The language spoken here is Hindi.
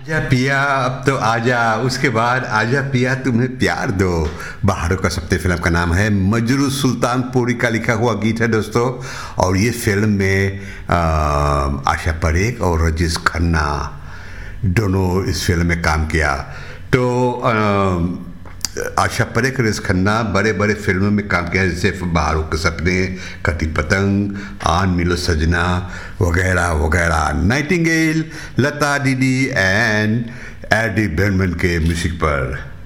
आजा पिया अब तो आजा, उसके बाद आजा पिया तुम्हें प्यार दो। बाहरों का सप्ते फिल्म का नाम है, मजरू सुल्तानपुरी का लिखा हुआ गीत है दोस्तों। और ये फिल्म में आशा परेख और रजीज खन्ना दोनों इस फिल्म में काम किया। तो आशा परेख, रजीज खन्ना बड़े बड़े फिल्मों में काम किया, जैसे बाहरों के सपने, कटी पतंग, आन मिलो सजना वगैरह वगैरह। नाइटिंगेल, लता दीदी एंड एडी बर्मन के म्यूजिक पर।